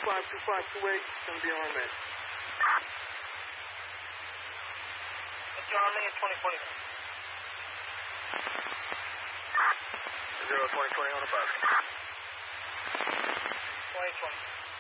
252528, it's going to be on man. Charlie, 2020. 02020 on the 5. 2020.